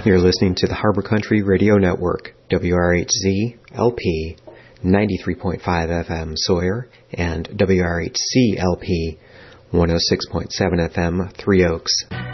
You're listening to the Harbor Country Radio Network, WRHZ-LP 93.5 FM Sawyer and WRHC-LP 106.7 FM Three Oaks.